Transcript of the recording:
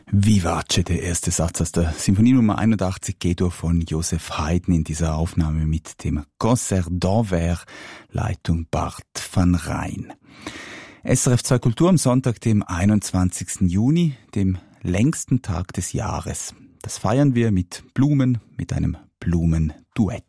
Vivace, der erste Satz aus der Symphonie Nummer 81 G-Dur von Joseph Haydn in dieser Aufnahme mit dem Concert d'Anvers, Leitung Bart van Rijn. SRF 2 Kultur am Sonntag, dem 21. Juni, dem längsten Tag des Jahres. Das feiern wir mit Blumen, mit einem Blumenduett.